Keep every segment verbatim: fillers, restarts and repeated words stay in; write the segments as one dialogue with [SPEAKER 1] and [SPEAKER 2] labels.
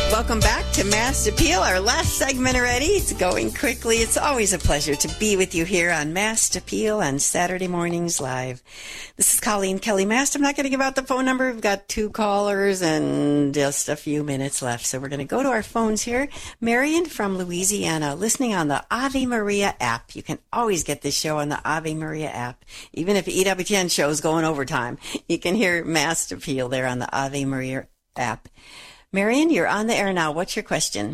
[SPEAKER 1] Welcome back to Mass Appeal, our last segment already. It's going quickly. It's always a pleasure to be with you here on Mass Appeal on Saturday mornings live. This is Colleen Kelly Mast. I'm not going to give out the phone number. We've got two callers and just a few minutes left. So we're going to go to our phones here. Marion from Louisiana, listening on the Ave Maria app. You can always get this show on the Ave Maria app. Even if E W T N show is going overtime, you can hear Mass Appeal there on the Ave Maria app. Marion, you're on the air now. What's your question?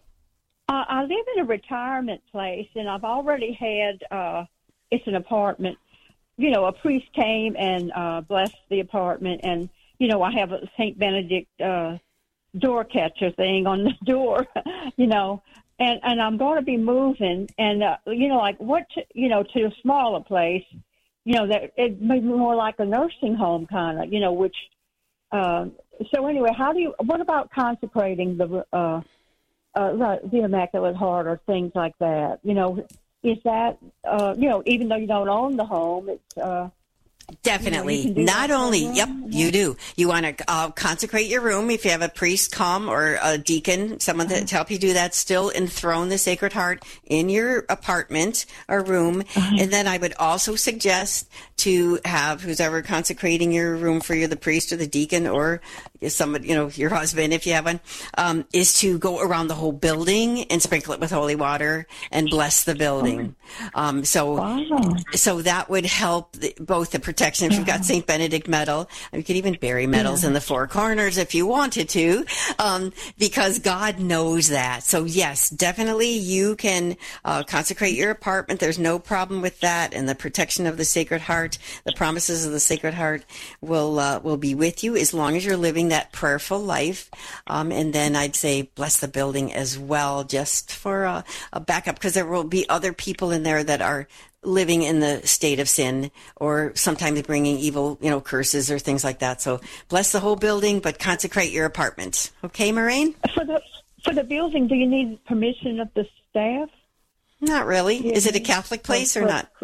[SPEAKER 2] Uh, I live in a retirement place, and I've already had, uh, it's an apartment, you know, a priest came and uh, blessed the apartment, and, you know, I have a Saint Benedict uh, door catcher thing on the door, you know, and, and I'm going to be moving, and, uh, you know, like what, to, you know, to a smaller place, you know, that it may be more like a nursing home kind of, you know, which, uh, so anyway, how do you, what about consecrating the, uh, uh, the Immaculate Heart or things like that? You know, is that, uh, you know, even though you don't own the home, it's, uh,
[SPEAKER 1] Definitely.
[SPEAKER 2] You know, you
[SPEAKER 1] Not only, yep,
[SPEAKER 2] yeah.
[SPEAKER 1] you do. You want to uh, consecrate your room. If you have a priest come or a deacon, someone
[SPEAKER 2] uh-huh.
[SPEAKER 1] to help you do that, still enthrone the Sacred Heart in your apartment or room.
[SPEAKER 2] Uh-huh.
[SPEAKER 1] And then I would also suggest to have who's ever consecrating your room for you, the priest or the deacon or somebody, you know, your husband, if you have one, um, is to go around the whole building and sprinkle it with holy water and bless the building. Um, so,
[SPEAKER 2] wow.
[SPEAKER 1] so that would help the, both the protection. If you've got Saint Benedict medal, you could even bury medals yeah. in the four corners if you wanted to, um, because God knows that. So yes, definitely you can uh, consecrate your apartment. There's no problem with that, and the protection of the Sacred Heart, the promises of the Sacred Heart will uh, will be with you as long as you're living that prayerful life. Um, and then I'd say bless the building as well, just for a, a backup, because there will be other people in there that are living in the state of sin or sometimes bringing evil, you know, curses or things like that. So bless the whole building, but consecrate your apartment. Okay, Maureen?
[SPEAKER 2] For the, for the building, do you need permission of the staff?
[SPEAKER 1] Not really.
[SPEAKER 2] Yeah.
[SPEAKER 1] Is it a Catholic place or not?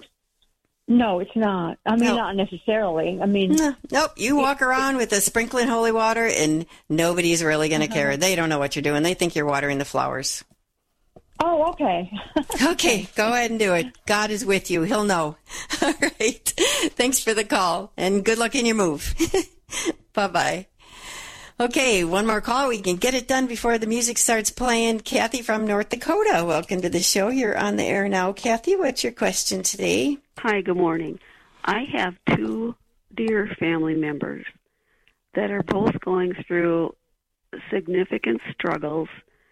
[SPEAKER 2] No, it's not. I mean, no. Not necessarily. I mean,
[SPEAKER 1] no, nope. You walk around with a sprinkling holy water and nobody's really going to uh-huh. care. They don't know what you're doing. They think you're watering the flowers.
[SPEAKER 2] Oh, okay.
[SPEAKER 1] Okay, go ahead and do it. God is with you. He'll know. All right. Thanks for the call, and good luck in your move. Bye-bye. Okay, one more call. We can get it done before the music starts playing. Kathy from North Dakota, welcome to the show. You're on the air now. Kathy, what's your question today?
[SPEAKER 3] Hi, good morning. I have two dear family members that are both going through significant struggles.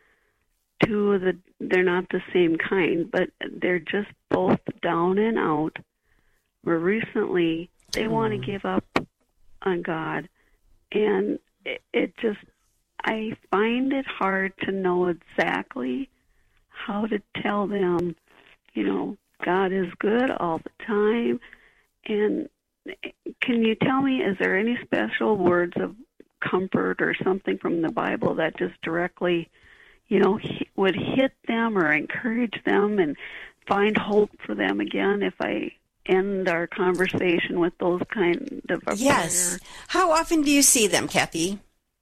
[SPEAKER 3] Two of the, they're not the same kind, but they're just both down and out. Where recently they mm. want to give up on God, and it, it just, I find it hard to know exactly how to tell them, you know, God is good all the time. And can you tell me, is there any special words of comfort or something from the Bible that just directly, you know, would hit them or encourage them and find hope for them again if I end our conversation with those kind of a
[SPEAKER 1] Yes.
[SPEAKER 3] prayer?
[SPEAKER 1] How often do you see them, Kathy?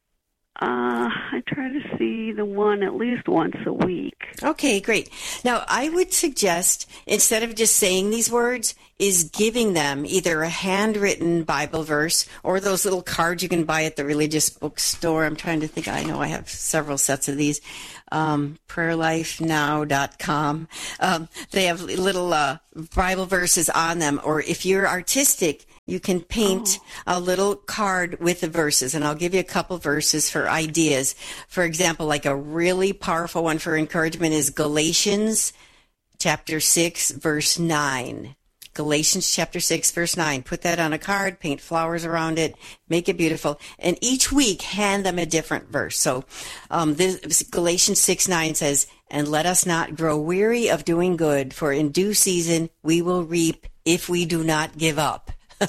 [SPEAKER 3] Uh, I try to see the one at least once a week.
[SPEAKER 1] Okay, great. Now, I would suggest, instead of just saying these words, is giving them either a handwritten Bible verse or those little cards you can buy at the religious bookstore. I'm trying to think. I know I have several sets of these. Um, prayer life now dot com. Um, they have little uh, Bible verses on them. Or if you're artistic, you can paint oh. a little card with the verses, and I'll give you a couple verses for ideas. For example, like a really powerful one for encouragement is Galatians chapter six, verse nine. Galatians chapter six, verse nine. Put that on a card, paint flowers around it, make it beautiful, and each week hand them a different verse. So um, this, Galatians six, nine says, "And let us not grow weary of doing good, for in due season we will reap if we do not give up."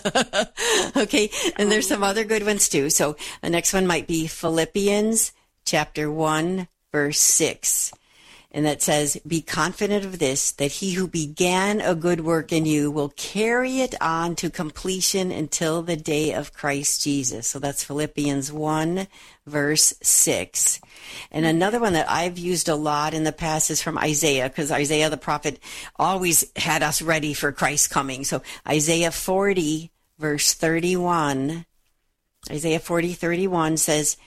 [SPEAKER 1] Okay, and there's some other good ones too. So the next one might be Philippians chapter one, verse six. and that says, be confident of this, that he who began a good work in you will carry it on to completion until the day of Christ Jesus. So that's Philippians one, verse six. And another one that I've used a lot in the past is from Isaiah, because Isaiah the prophet always had us ready for Christ's coming. So Isaiah forty, verse thirty-one, Isaiah forty, thirty-one says,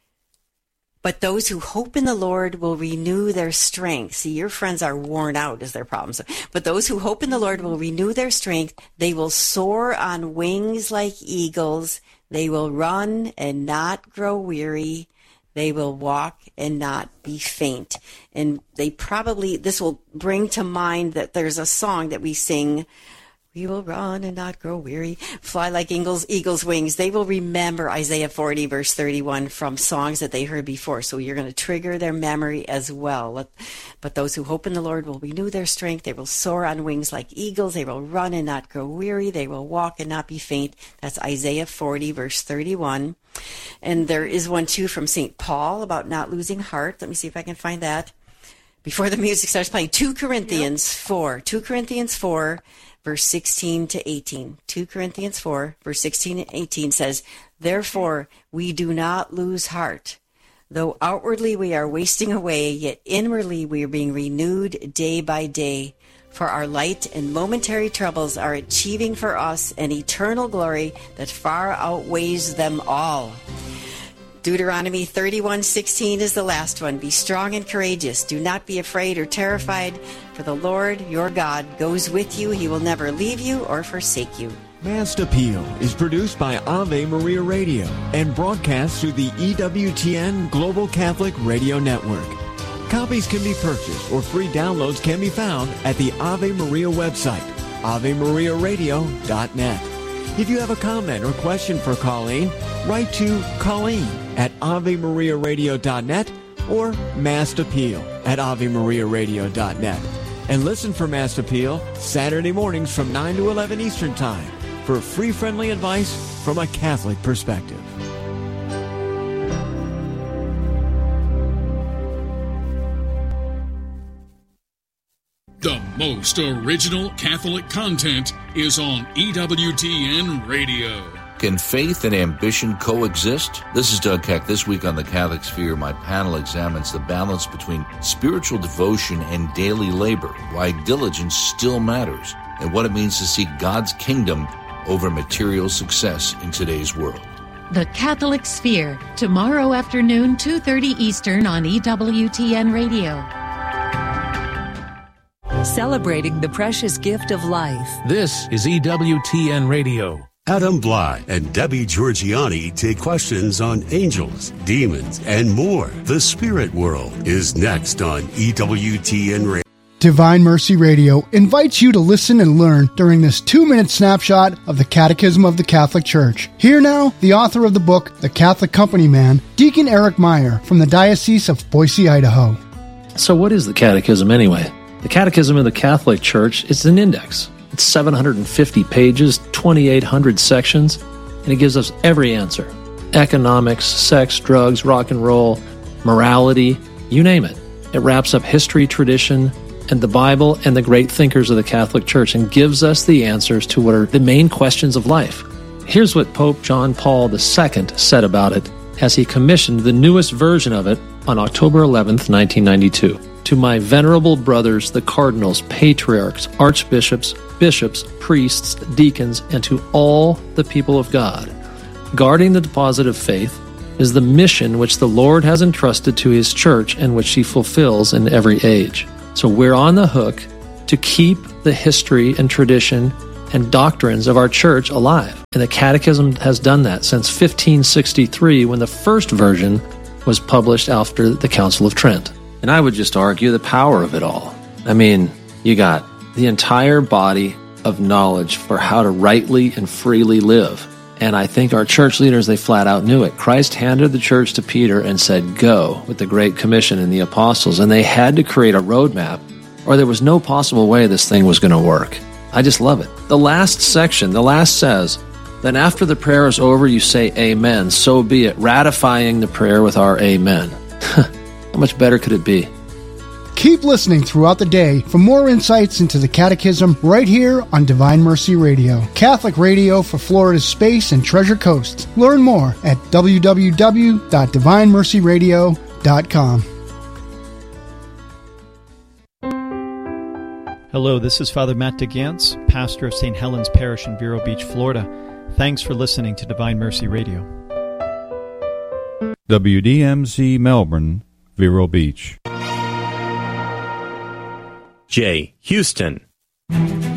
[SPEAKER 1] but those who hope in the Lord will renew their strength. See, your friends are worn out is their problem. So, but those who hope in the Lord will renew their strength. They will soar on wings like eagles. They will run and not grow weary. They will walk and not be faint. And they probably, this will bring to mind that there's a song that we sing, we will run and not grow weary, fly like eagles, eagles' wings. They will remember Isaiah forty, verse thirty-one from songs that they heard before. So you're going to trigger their memory as well. But those who hope in the Lord will renew their strength. They will soar on wings like eagles. They will run and not grow weary. They will walk and not be faint. That's Isaiah forty, verse thirty-one. And there is one, too, from Saint Paul about not losing heart. Let me see if I can find that before the music starts playing. Second Corinthians yep. four. Second Corinthians four, verse sixteen to eighteen. Second Corinthians four, verse sixteen and eighteen says, therefore we do not lose heart. Though outwardly we are wasting away, yet inwardly we are being renewed day by day. For our light and momentary troubles are achieving for us an eternal glory that far outweighs them all. Deuteronomy thirty-one sixteen is the last one. Be strong and courageous. Do not be afraid or terrified, for the Lord your God goes with you. He will never leave you or forsake you.
[SPEAKER 4] Mass Appeal is produced by Ave Maria Radio and broadcast through the E W T N Global Catholic Radio Network. Copies can be purchased or free downloads can be found at the Ave Maria website, ave maria radio dot net. If you have a comment or question for Colleen, write to Colleen at ave maria radio dot net or Mass Appeal at ave maria radio dot net. And listen for Mass Appeal Saturday mornings from nine to eleven Eastern Time for free, friendly advice from a Catholic perspective.
[SPEAKER 5] The most original Catholic content is on E W T N Radio.
[SPEAKER 6] Can faith and ambition coexist? This is Doug Keck. This week on The Catholic Sphere, my panel examines the balance between spiritual devotion and daily labor, why diligence still matters, and what it means to seek God's kingdom over material success in today's world.
[SPEAKER 7] The Catholic Sphere, tomorrow afternoon, two thirty Eastern on E W T N Radio.
[SPEAKER 8] Celebrating the precious gift of life.
[SPEAKER 9] This is E W T N Radio.
[SPEAKER 10] Adam Bly and Debbie Georgiani take questions on angels, demons, and more. The Spirit World is next on E W T N Radio.
[SPEAKER 11] Divine Mercy Radio invites you to listen and learn during this two-minute snapshot of the Catechism of the Catholic Church. Here now, the author of the book, The Catholic Company Man, Deacon Eric Meyer from the Diocese of Boise, Idaho.
[SPEAKER 12] So what is the Catechism anyway? The Catechism of the Catholic Church is an index. It's seven hundred fifty pages, twenty-eight hundred sections, and it gives us every answer. Economics, sex, drugs, rock and roll, morality, you name it. It wraps up history, tradition, and the Bible and the great thinkers of the Catholic Church and gives us the answers to what are the main questions of life. Here's what Pope John Paul the Second said about it as he commissioned the newest version of it on October eleventh, nineteen ninety-two. To my venerable brothers, the cardinals, patriarchs, archbishops, bishops, priests, deacons, and to all the people of God, guarding the deposit of faith is the mission which the Lord has entrusted to His church and which He fulfills in every age. So we're on the hook to keep the history and tradition and doctrines of our church alive. And the Catechism has done that since fifteen sixty-three, when the first version was published after the Council of Trent. And I would just argue the power of it all. I mean, you got the entire body of knowledge for how to rightly and freely live. And I think our church leaders, they flat out knew it. Christ handed the church to Peter and said, go, with the Great Commission and the apostles. And they had to create a roadmap, or there was no possible way this thing was going to work. I just love it. The last section, the last says, then after the prayer is over, you say amen, so be it, ratifying the prayer with our amen. How much better could it be?
[SPEAKER 11] Keep listening throughout the day for more insights into the Catechism right here on Divine Mercy Radio, Catholic radio for Florida's Space and Treasure Coast. Learn more at w w w dot divine mercy radio dot com.
[SPEAKER 13] Hello, this is Father Matt DeGantz, pastor of Saint Helens Parish in Vero Beach, Florida. Thanks for listening to Divine Mercy Radio.
[SPEAKER 14] W D M Z Melbourne, Vero Beach.
[SPEAKER 15] J. Houston.